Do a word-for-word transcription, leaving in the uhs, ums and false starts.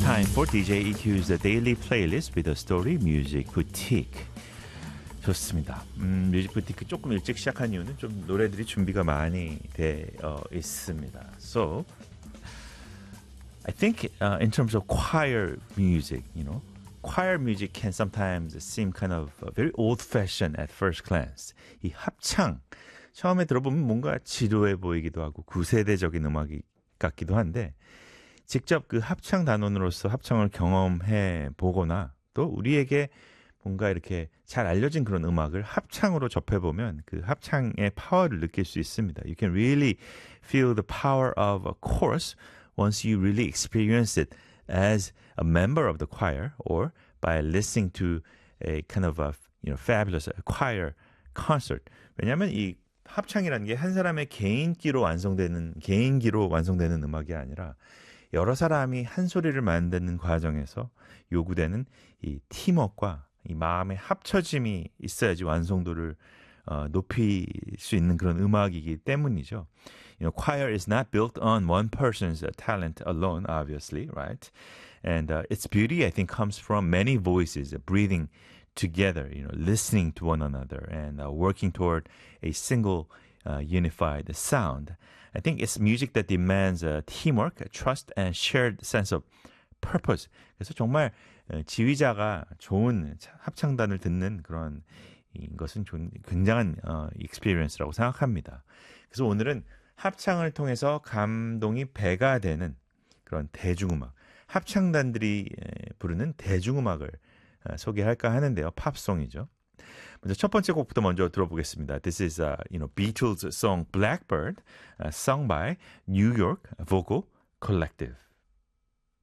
Time for 디제이 이큐's Daily Playlist with a Story Music Boutique. 좋습니다. 음, 뮤직 부티크 조금 일찍 시작한 이유는 좀 노래들이 준비가 많이 되어 있습니다. So, I think uh, in terms of choir music, you know, choir music can sometimes seem kind of very old-fashioned at first glance. 이 합창, 처음에 들어보면 뭔가 지루해 보이기도 하고 구세대적인 음악이 같기도 한데 직접 그 합창 단원으로서 합창을 경험해 보거나 또 우리에게 뭔가 이렇게 잘 알려진 그런 음악을 합창으로 접해보면 그 합창의 파워를 느낄 수 있습니다. You can really feel the power of a chorus once you really experience it as a member of the choir or by listening to a kind of a you know fabulous choir concert. 왜냐하면 이 합창이라는 게 한 사람의 개인기로 완성되는 개인기로 완성되는 음악이 아니라 여러 사람이 한 소리를 만드는 과정에서 요구되는 이 팀워크와 이 마음의 합쳐짐이 있어야지 완성도를 어, 높일 수 있는 그런 음악이기 때문이죠. You know, choir is not built on one person's talent alone, obviously, right? And uh, its beauty, I think, comes from many voices breathing together, you know, listening to one another and uh, working toward a single uh, unified sound. I think it's music that demands uh, teamwork, trust, and shared sense of purpose. 그래서 정말 지휘자가 좋은 합창단을 듣는 그런 것은 굉장한 어, experience라고 생각합니다. 그래서 오늘은 합창을 통해서 감동이 배가 되는 그런 대중음악, 합창단들이 부르는 대중음악을 소개할까 하는데요. 팝송이죠. 먼저 첫 번째 곡부터 먼저 들어보겠습니다. This is uh, you know Beatles song Blackbird, uh, sung by New York Vocal Collective.